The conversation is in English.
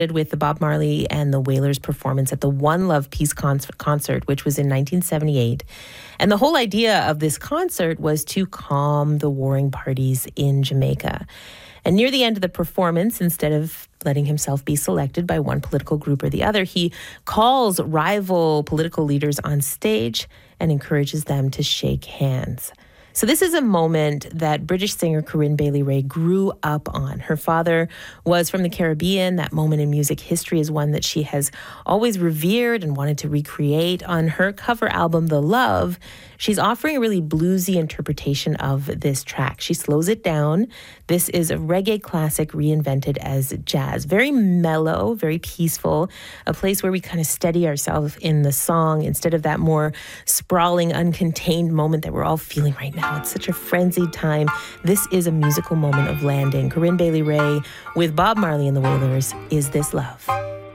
with the Bob Marley and the Wailers performance at the One Love Peace concert, which was in 1978. And the whole idea of this concert was to calm the warring parties in Jamaica. And near the end of the performance, instead of letting himself be selected by one political group or the other, he calls rival political leaders on stage and encourages them to shake hands. So this is a moment that British singer Corinne Bailey Rae grew up on. Her father was from the Caribbean. That moment in music history is one that she has always revered and wanted to recreate. On her cover album, The Love, she's offering a really bluesy interpretation of this track. She slows it down. This is a reggae classic reinvented as jazz. Very mellow, very peaceful, a place where we kind of steady ourselves in the song instead of that more sprawling, uncontained moment that we're all feeling right now. It's such a frenzied time. This is a musical moment of landing. Corinne Bailey Rae with Bob Marley and the Wailers, Is This Love?